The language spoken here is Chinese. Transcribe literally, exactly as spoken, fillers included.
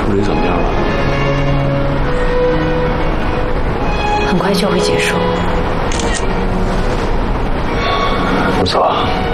处理怎么样了？ 很快就会结束。 不错。